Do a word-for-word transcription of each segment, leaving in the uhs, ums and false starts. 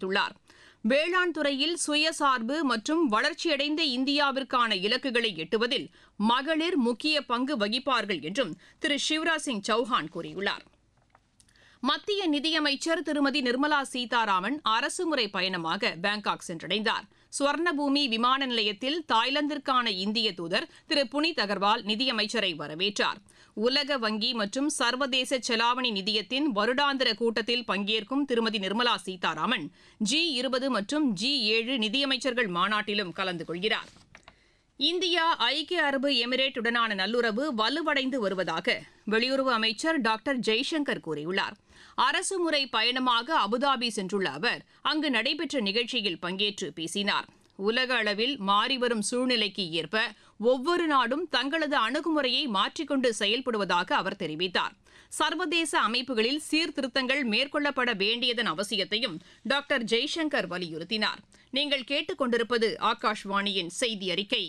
தெரிவித்துள்ளார். வேளாண் துறையில் சுயசார்பு மற்றும் வளர்ச்சியடைந்த இந்தியாவிற்கான இலக்குகளை எட்டுவதில் மகளிர் முக்கிய பங்கு வகிப்பார்கள் என்றும் திரு சிவராஜ் சிங் சௌஹான் கூறியுள்ளார். மத்திய நிதியமைச்சர் திருமதி நிர்மலா சீதாராமன் அரசுமுறை பயணமாக பாங்காக் சென்றடைந்தார். சுவர்ணபூமி விமான நிலையத்தில் தாய்லாந்திற்கான இந்திய தூதர் திரு புனித் அகர்வால் நிதியமைச்சரை வரவேற்றார். உலக வங்கி மற்றும் சர்வதேச செலாவணி நிதியத்தின் வருடாந்திர கூட்டத்தில் பங்கேற்கும் திருமதி நிர்மலா சீதாராமன் ஜி இருபது மற்றும் ஜி ஏழு நிதியமைச்சர்கள் மாநாட்டிலும் கலந்து கொள்கிறார். இந்தியா ஐக்கிய அரபு எமிரேட் உடனான நல்லுறவு வலுவடைந்து வருவதாக வெளியுறவு அமைச்சர் டாக்டர் ஜெய்சங்கர் கூறியுள்ளார். அரசுமுறை பயணமாக அபுதாபி சென்றுள்ள அவர் அங்கு நடைபெற்ற நிகழ்ச்சியில் பங்கேற்று பேசினார். உலக அளவில் மாறிவரும் சூழ்நிலைக்கு ஏற்ப ஒவ்வொரு நாடும் தங்களது அணுகுமுறையை மாற்றிக்கொண்டு செயல்படுவதாக அவர் தெரிவித்தார். சர்வதேச அமைப்புகளில் சீர்திருத்தங்கள் மேற்கொள்ளப்பட வேண்டியதன் அவசியத்தையும் டாக்டர் ஜெய்சங்கர் வலியுறுத்தினார். நீங்கள் கேட்டுக் கொண்டிருப்பது ஆகாஷ்வாணியின் செய்தி அறிக்கை.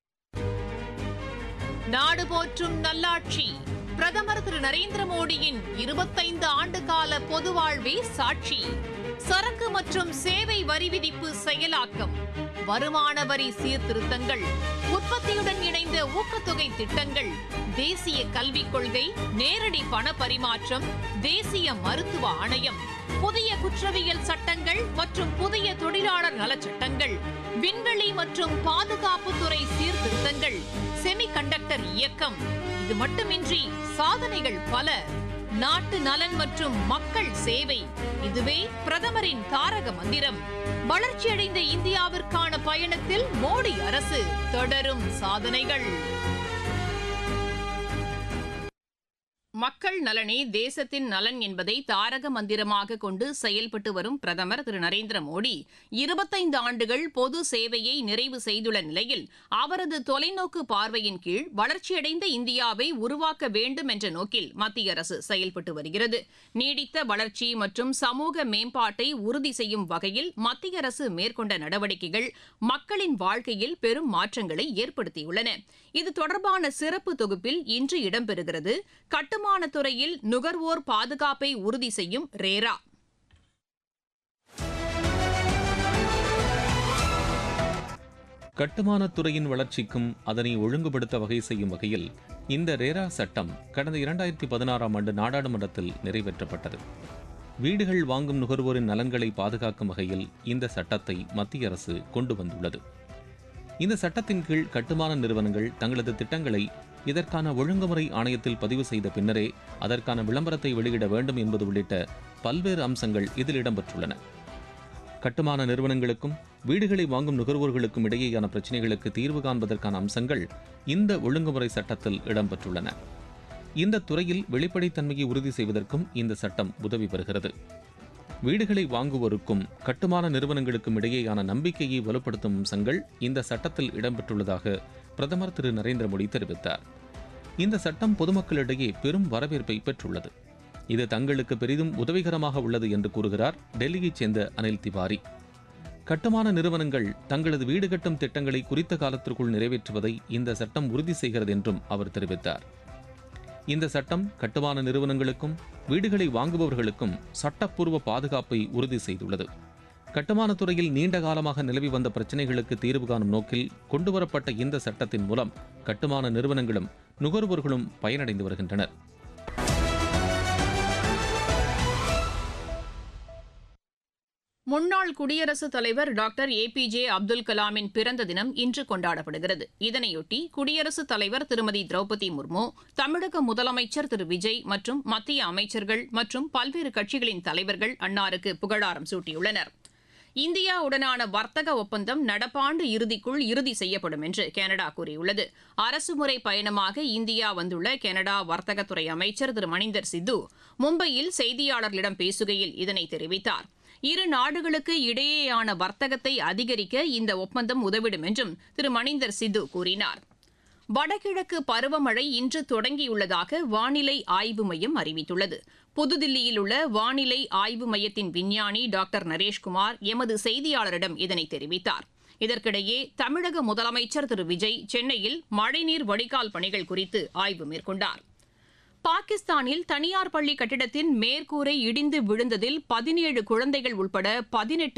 நாடு போற்றும் நல்லாட்சி பிரதமர் திரு நரேந்திர மோடியின் இருபத்தைந்து ஆண்டு கால பொது வாழ்வே சாட்சி. சரக்கு மற்றும் சேவை வரி விதிப்பு செயலாக்கம், வருமான வரி சீர்திருத்தங்கள், உற்பத்தியுடன் இணைந்த ஊக்கத்தொகை திட்டங்கள், தேசிய கல்விக் கொள்கை, நேரடி பண பரிமாற்றம், தேசிய மருத்துவ ஆணையம், புதிய குற்றவியல் சட்டங்கள் மற்றும் புதிய தொழிலாளர் நலச்சட்டங்கள், விண்வெளி மற்றும் பாதுகாப்புத்துறை சீர்திருத்தங்கள், செமிகண்டக்டர் இயக்கம். இது மட்டுமின்றி சாதனைகள் பல. நாட்டு நலன் மற்றும் மக்கள் சேவை, இதுவே பிரதமரின் தாரக மந்திரம். வளர்ச்சியடைந்த இந்தியாவிற்கான பயணத்தில் மோடி அரசு தொடரும் சாதனைகள். மக்கள் நலனே தேசத்தின் நலன் என்பதை தாரக மந்திரமாக கொண்டு செயல்பட்டு வரும் பிரதமர் திரு நரேந்திர மோடி இருபத்தைந்து ஆண்டுகள் பொது சேவையை நிறைவு செய்துள்ள நிலையில் அவரது தொலைநோக்கு பார்வையின் கீழ் வளர்ச்சியடைந்த இந்தியாவை உருவாக்க வேண்டும் என்ற நோக்கில் மத்திய அரசு செயல்பட்டு வருகிறது. நீடித்த வளர்ச்சி மற்றும் சமூக மேம்பாட்டை உறுதி செய்யும் வகையில் மத்திய அரசு மேற்கொண்ட நடவடிக்கைகள் மக்களின் வாழ்க்கையில் பெரும் மாற்றங்களை ஏற்படுத்தியுள்ளன. இது தொடர்பான சிறப்பு தொகுப்பில் இன்று இடம்பெறுகிறது. கட்டுமான துறையில் நுகர்வோர் பாதுகாப்பை உறுதி செய்யும் ரேரா. கட்டுமானத் துறையின் வளர்ச்சிக்கும் அதனை ஒழுங்குபடுத்த வகை செய்யும் வகையில் இந்த ரேரா சட்டம் கடந்த இரண்டாயிரத்தி பதினாறாம் ஆண்டு நாடாளுமன்றத்தில் நிறைவேற்றப்பட்டது. வீடுகள் வாங்கும் நுகர்வோரின் நலன்களை பாதுகாக்கும் வகையில் இந்த சட்டத்தை மத்திய அரசு கொண்டு வந்துள்ளது. இந்த சட்டத்தின் கீழ் கட்டுமான நிறுவனங்கள் தங்களது திட்டங்களை இதற்கான ஒழுங்குமுறை ஆணையத்தில் பதிவு செய்த பின்னரே அதற்கான விளம்பரத்தை வெளியிட வேண்டும் என்பது உள்ளிட்ட பல்வேறு அம்சங்கள் இதில் இடம்பெற்றுள்ளன. கட்டுமான நிறுவனங்களுக்கும் வீடுகளை வாங்கும் நுகர்வோர்களுக்கும் இடையேயான பிரச்சினைகளுக்கு தீர்வு காண்பதற்கான அம்சங்கள் இந்த ஒழுங்குமுறை சட்டத்தில் இடம்பெற்றுள்ளன. இந்த துறையில் வெளிப்படைத்தன்மையை உறுதி செய்வதற்கும் இந்த சட்டம் உதவி பெறுகிறது. வீடுகளை வாங்குவோருக்கும் கட்டுமான நிறுவனங்களுக்கும் இடையேயான நம்பிக்கையை வலுப்படுத்தும் அம்சங்கள் இந்த சட்டத்தில் இடம்பெற்றுள்ளதாக பிரதமர் திரு நரேந்திர மோடி தெரிவித்தார். இந்த சட்டம் பொதுமக்களிடையே பெரும் வரவேற்பை பெற்றுள்ளது. இது தங்களுக்கு பெரிதும் உதவிகரமாக உள்ளது என்று கூறுகிறார் டெல்லியைச் சேர்ந்த அனில் திவாரி. கட்டுமான நிறுவனங்கள் தங்களது வீடு கட்டும் திட்டங்களை குறித்த காலத்திற்குள் நிறைவேற்றுவதை இந்த சட்டம் உறுதி செய்கிறது என்றும் அவர் தெரிவித்தார். இந்த சட்டம் கட்டுமான நிறுவனங்களுக்கும் வீடுகளை வாங்குபவர்களுக்கும் சட்டப்பூர்வ பாதுகாப்பை உறுதி செய்துள்ளது. கட்டுமானத் துறையில் நீண்ட காலமாக நிலவி வந்த பிரச்சினைகளுக்கு தீர்வு காணும் நோக்கில் கொண்டுவரப்பட்ட இந்த சட்டத்தின் மூலம் கட்டுமான நிறுவனங்களும் நுகர்வோர்களும் பயனடைந்து வருகின்றனர். முன்னாள் குடியரசுத் தலைவர் doctor A B J Abdul கலாமின் பிறந்த தினம் இன்று கொண்டாடப்படுகிறது. இதனையொட்டி குடியரசுத் தலைவர் திருமதி திரௌபதி முர்மு, தமிழக முதலமைச்சர் திரு விஜய் மற்றும் மத்திய அமைச்சர்கள் மற்றும் பல்வேறு கட்சிகளின் தலைவர்கள் அன்னாருக்கு புகழாரம் சூட்டியுள்ளனர். இந்தியாவுடனான வர்த்தக ஒப்பந்தம் நடப்பாண்டு இறுதிக்குள் இறுதி செய்யப்படும் என்று கனடா கூறியுள்ளது. அரசுமுறை பயணமாக இந்தியா வந்துள்ள கனடா வர்த்தகத்துறை அமைச்சர் திரு மணிந்தர் சித்து மும்பையில் செய்தியாளர்களிடம் பேசுகையில் இதனை தெரிவித்தார். இரு நாடுகளுக்கு இடையேயான வர்த்தகத்தை அதிகரிக்க இந்த ஒப்பந்தம் உதவிடும் என்றும் திரு மணிந்தர் சித்து கூறினார். வடகிழக்கு பருவமழை இன்று தொடங்கியுள்ளதாக வானிலை ஆய்வு மையம் அறிவித்துள்ளது. புதுதில்லியில் உள்ள வானிலை ஆய்வு மையத்தின் விஞ்ஞானி டாக்டர் நரேஷ்குமார் எமது செய்தியாளரிடம் இதனை தெரிவித்தார். இதற்கிடையே தமிழக முதலமைச்சர் திரு விஜய் சென்னையில் மழைநீர் வடிகால் பணிகள் குறித்து ஆய்வு மேற்கொண்டார். பாகிஸ்தானில் தனியார் பள்ளி கட்டிடத்தின் மேற்கூரை இடிந்து விழுந்ததில் பதினேழு குழந்தைகள் உட்பட பதினெட்டு